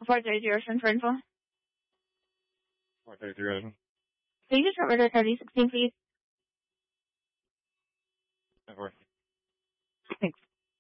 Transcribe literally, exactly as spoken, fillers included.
four thirty Ocean for info. four thirty Ocean. Can you just remember the thirty sixteen, please? Of course.